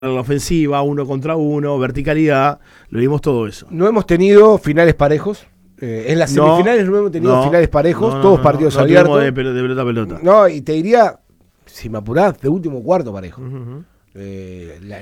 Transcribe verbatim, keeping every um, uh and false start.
la ofensiva, uno contra uno, verticalidad, lo vimos todo eso. No hemos tenido finales parejos. Eh, en las semifinales no, no hemos tenido no, finales parejos, no, no, todos no, partidos no, abiertos. De, de pelota a pelota. No, y te diría, si me apurás, de último cuarto parejo. Uh-huh. eh, la,